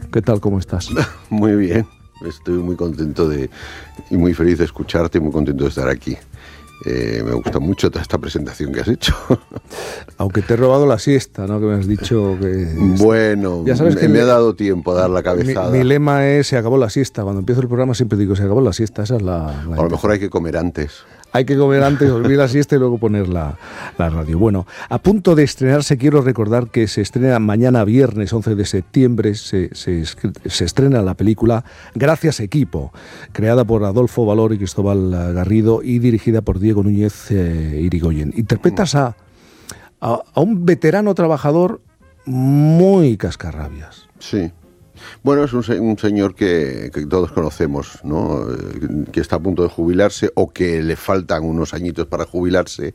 ¿Qué tal? ¿Cómo estás? Muy bien, estoy muy contento y muy feliz de escucharte y muy contento de estar aquí. Me gusta mucho toda esta presentación que has hecho. Aunque te he robado la siesta, ¿no? Que me has dicho que... Bueno, ya sabes que me ha dado tiempo a dar la cabezada. Mi lema es: se acabó la siesta. Cuando empiezo el programa siempre digo: se acabó la siesta. Esa es la a lo mejor hay que comer antes. Hay que comer antes, dormir la siesta y luego poner la radio. Bueno, a punto de estrenarse, quiero recordar que se estrena mañana viernes 11 de septiembre, se estrena la película Gracias Equipo, creada por Adolfo Valor y Cristóbal Garrido y dirigida por Diego Núñez Irigoyen. Interpretas a un veterano trabajador muy cascarrabias. Sí. Bueno, es un señor que todos conocemos, ¿no? Que está a punto de jubilarse o que le faltan unos añitos para jubilarse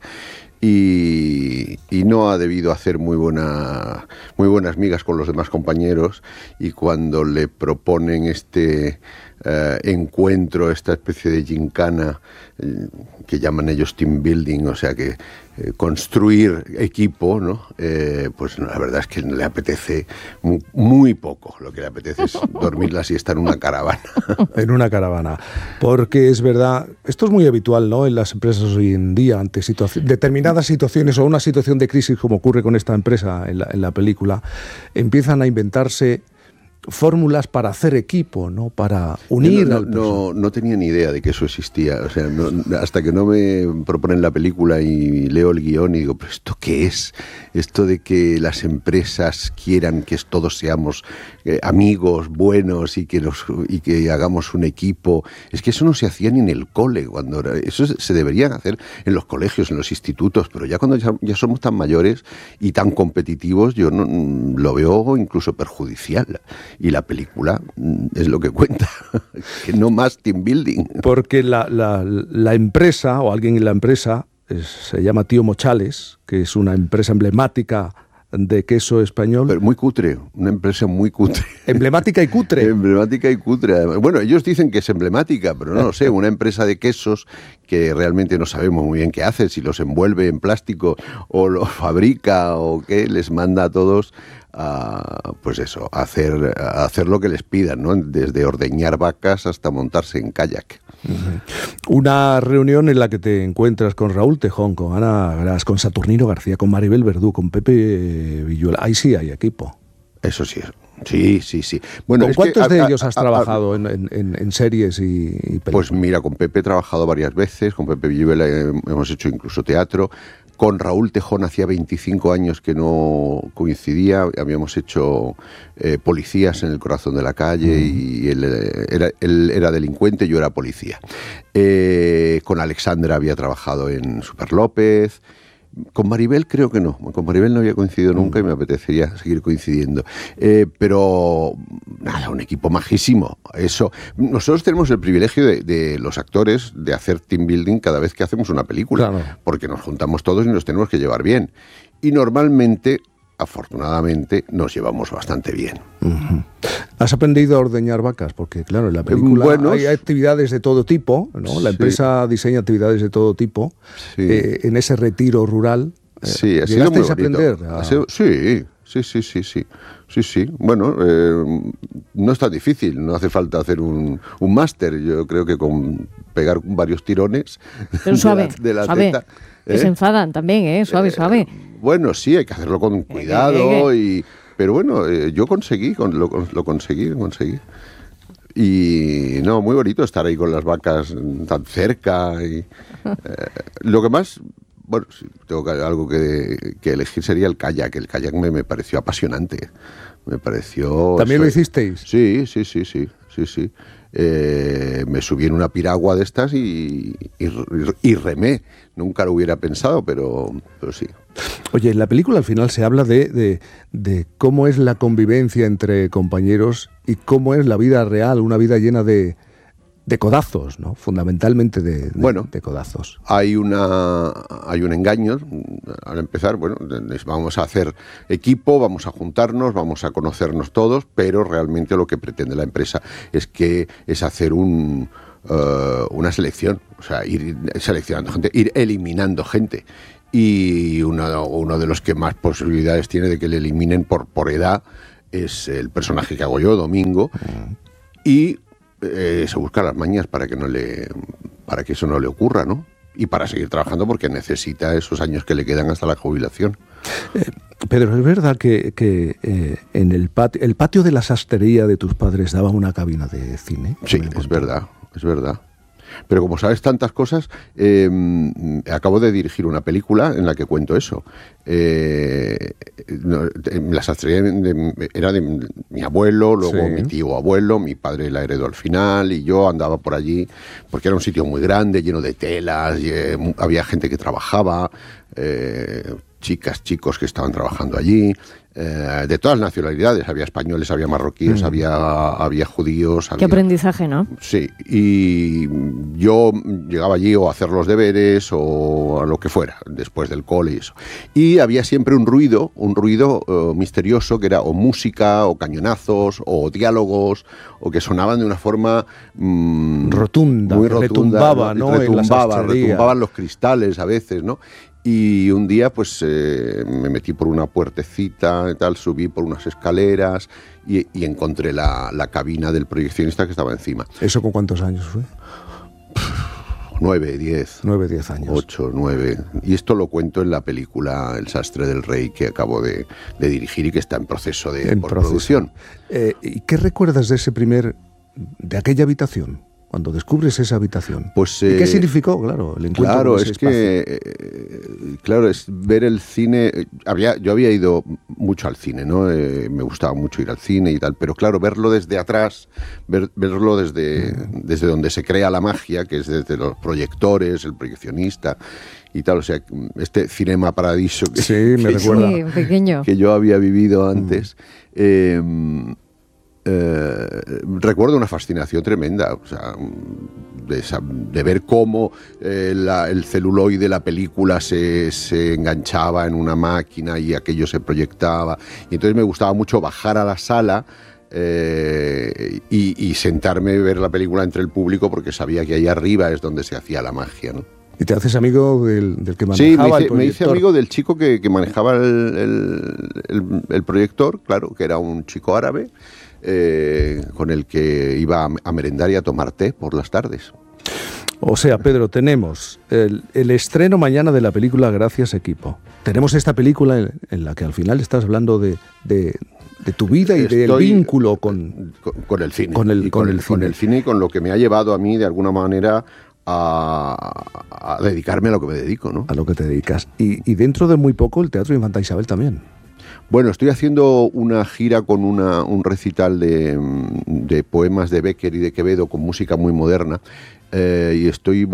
y no ha debido hacer muy buenas migas con los demás compañeros, y cuando le proponen este encuentro, esta especie de gincana que llaman ellos team building, o sea que construir equipo, ¿no? Pues la verdad es que le apetece muy poco. Lo que le apetece es dormir la siesta en una caravana. En una caravana. Porque es verdad, esto es muy habitual, ¿no?, en las empresas hoy en día, ante determinadas situaciones o una situación de crisis como ocurre con esta empresa en la película, empiezan a inventarse fórmulas para hacer equipo, ¿no? Para unir al personal. No tenía ni idea de que eso existía. O sea, hasta que no me proponen la película y leo el guión y digo, ¿pero esto qué es? Esto de que las empresas quieran que todos seamos amigos, buenos y que hagamos un equipo. Es que eso no se hacía ni en el cole. Eso se debería hacer en los colegios, en los institutos, pero ya cuando ya somos tan mayores y tan competitivos, yo lo veo incluso perjudicial. Y la película es lo que cuenta, que no más team building. Porque la empresa, o alguien en la empresa, se llama Tío Mochales, que es una empresa emblemática de queso español. Pero muy cutre, una empresa muy cutre. Emblemática y cutre. Emblemática y cutre. Bueno, ellos dicen que es emblemática, pero no lo sé, una empresa de quesos que realmente no sabemos muy bien qué hace, si los envuelve en plástico o los fabrica o qué, les manda a todos pues eso, a hacer lo que les pidan, ¿no? Desde ordeñar vacas hasta montarse en kayak. Una reunión en la que te encuentras con Raúl Tejón, con Ana Gras, con Saturnino García, con Maribel Verdú, con Pepe Villuela. Ahí sí hay equipo. Eso sí. Sí. Bueno, ¿Con cuántos de ellos has trabajado en series y películas? Pues mira, con Pepe he trabajado varias veces, con Pepe Villuela hemos hecho incluso teatro. Con Raúl Tejón hacía 25 años que no coincidía, habíamos hecho Policías en el corazón de la calle, y él era delincuente, yo era policía. Con Alexandra había trabajado en Super López. Con Maribel creo que no. Con Maribel no había coincidido nunca y me apetecería seguir coincidiendo. Pero nada, un equipo majísimo. Eso. Nosotros tenemos el privilegio de los actores de hacer team building cada vez que hacemos una película. Claro. Porque nos juntamos todos y nos tenemos que llevar bien. Y normalmente, afortunadamente, nos llevamos bastante bien. Uh-huh. ¿Has aprendido a ordeñar vacas? Porque claro, en la película hay actividades de todo tipo, ¿no? La empresa diseña actividades de todo tipo. Sí. En ese retiro rural. Sí, ha sido muy bonito. ¿Llegasteis a aprender? Sí. Bueno, no es tan difícil, no hace falta hacer un máster. Yo creo que con pegar varios tirones de la teta. Que se enfadan también, suave. Bueno, sí, hay que hacerlo con cuidado pero bueno, yo lo conseguí. Y no, muy bonito estar ahí con las vacas tan cerca. Lo que más, bueno, si tengo algo que elegir sería el kayak. El kayak me pareció apasionante. Me pareció... ¿También lo hicisteis? Sí. Me subí en una piragua de estas y remé. Nunca lo hubiera pensado, pero sí. Oye, en la película al final se habla de cómo es la convivencia entre compañeros y cómo es la vida real, una vida llena de codazos, ¿no? Fundamentalmente de codazos. Hay un engaño. Al empezar, bueno, vamos a hacer equipo, vamos a juntarnos, vamos a conocernos todos, pero realmente lo que pretende la empresa es hacer una selección, o sea, ir seleccionando gente, ir eliminando gente. Y uno de los que más posibilidades tiene de que le eliminen por edad es el personaje que hago yo, Domingo, y se busca las mañas para que eso no le ocurra, ¿no? Y para seguir trabajando porque necesita esos años que le quedan hasta la jubilación. Pedro, ¿es verdad que en el patio de la sastrería de tus padres daba una cabina de cine? Sí, es verdad. Pero como sabes tantas cosas, acabo de dirigir una película en la que cuento eso. La sastrería era de mi abuelo, luego mi tío abuelo, mi padre la heredó al final y yo andaba por allí porque era un sitio muy grande, lleno de telas, había gente que trabajaba, chicos que estaban trabajando allí, de todas las nacionalidades, había españoles, había marroquíes, había judíos. Qué aprendizaje, ¿no? Sí, y yo llegaba allí o a hacer los deberes o a lo que fuera, después del cole y eso. Y había siempre un ruido misterioso que era o música, o cañonazos, o diálogos, o que sonaban de una forma rotunda, muy rotunda, ¿no? Retumbaban los cristales a veces, ¿no? Y un día pues me metí por una puertecita y tal, subí por unas escaleras y encontré la cabina del proyeccionista que estaba encima. ¿Eso con cuántos años fue? 9, 10. 9, 10 años. 8, 9. Y esto lo cuento en la película El sastre del rey que acabo de dirigir y que está en proceso de postproducción. ¿Y qué recuerdas de aquella habitación? Cuando descubres esa habitación. Pues, ¿y qué significó, claro, el encuentro con ese espacio? Claro, es ver el cine. Yo había ido mucho al cine, ¿no? Me gustaba mucho ir al cine y tal, pero claro, verlo desde atrás, verlo desde donde se crea la magia, que es desde los proyectores, el proyeccionista y tal, o sea, este Cinema Paradiso que yo había vivido antes. Recuerdo una fascinación tremenda, o sea, de ver cómo el celuloide de la película se enganchaba en una máquina y aquello se proyectaba, y entonces me gustaba mucho bajar a la sala y sentarme y ver la película entre el público porque sabía que ahí arriba es donde se hacía la magia, ¿no? ¿Y te haces amigo del que manejaba el proyector? Sí, me hice amigo del chico que manejaba el proyector, claro, que era un chico árabe, con el que iba a merendar y a tomar té por las tardes. O sea, Pedro, tenemos el estreno mañana de la película Gracias Equipo. Tenemos esta película en la que al final estás hablando de tu vida y del vínculo con el cine. Con el cine y con lo que me ha llevado a mí, de alguna manera, a dedicarme a lo que me dedico, ¿no? A lo que te dedicas. Y dentro de muy poco el Teatro Infanta Isabel también. Bueno, estoy haciendo una gira con un recital de poemas de Bécquer y de Quevedo con música muy moderna, y estoy,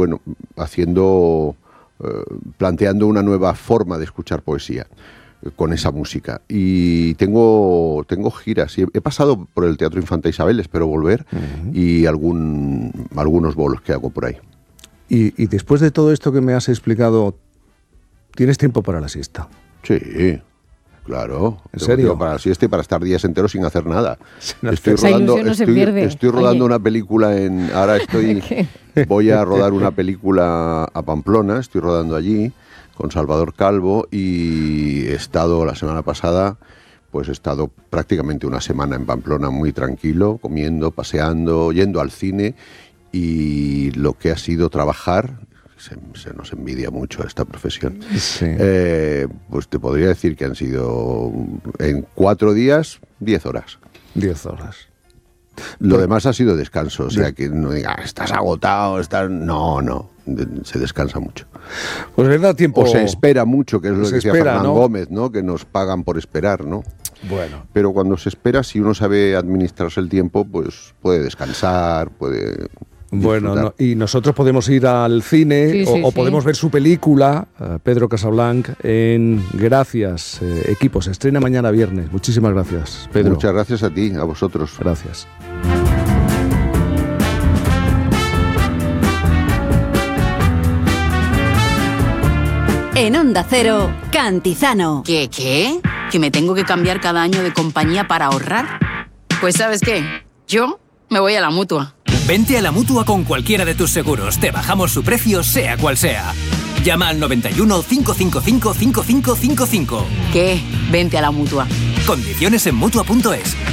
planteando una nueva forma de escuchar poesía con esa música. Y tengo giras. He pasado por el Teatro Infanta Isabel, espero volver, y algunos bolos que hago por ahí. Y después de todo esto que me has explicado, ¿tienes tiempo para la siesta? Sí. Claro, ¿en serio? Para la siesta y para estar días enteros sin hacer nada. Estoy rodando una película voy a rodar una película a Pamplona, estoy rodando allí con Salvador Calvo y la semana pasada, pues he estado prácticamente una semana en Pamplona muy tranquilo, comiendo, paseando, yendo al cine, y lo que ha sido trabajar. Se nos envidia mucho esta profesión. Sí. Pues te podría decir que han sido en 4 días, 10 horas. 10 horas. Lo demás ha sido descanso, o sea, que no diga, estás agotado, no, se descansa mucho. Pues es verdad, tiempo. O se espera mucho, que es lo que decía Fernán, ¿no? Gómez, ¿no? Que nos pagan por esperar, ¿no? Bueno. Pero cuando se espera, si uno sabe administrarse el tiempo, pues puede descansar, puede... Bueno, y nosotros podemos ir al cine o podemos ver su película, Pedro Casablanch, en Gracias Equipo. Se estrena mañana viernes. Muchísimas gracias, Pedro. Muchas gracias a ti, a vosotros. Gracias. En Onda Cero, Cantizano. ¿Qué? ¿Que me tengo que cambiar cada año de compañía para ahorrar? Pues ¿sabes qué? Yo me voy a la Mutua. Vente a la Mutua con cualquiera de tus seguros. Te bajamos su precio, sea cual sea. Llama al 91 555 5555. ¿Qué? Vente a la Mutua. Condiciones en Mutua.es.